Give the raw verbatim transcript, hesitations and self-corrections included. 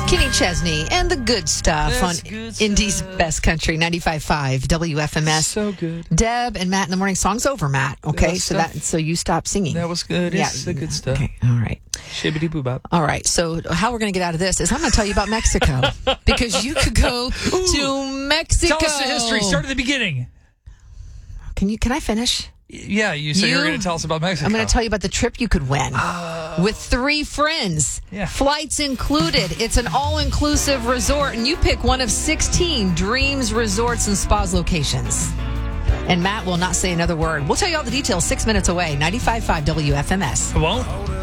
Kenny Chesney and the good stuff That's on good Indy's stuff. Best Country, ninety-five point five W F M S. So good. Deb and Matt in the morning. Song's over, Matt. Okay, That so stuff- that so you stop singing. That was good. It's the good stuff. Okay, all right. Shibbity boo bop. All right, so how we're going to get out of this is I'm going to tell you about Mexico because you could go to Mexico. Tell us the history. Start at the beginning. Can you? Can I finish? Yeah, you said you, You- were going to tell us about Mexico. I'm going to tell you about the trip you could win with three friends. Yeah. Flights included. It's an all-inclusive resort, and you pick one of sixteen Dreams Resorts and Spas locations. And Matt will not say another word. We'll tell you all the details six minutes away. ninety-five point five W F M S. Won't.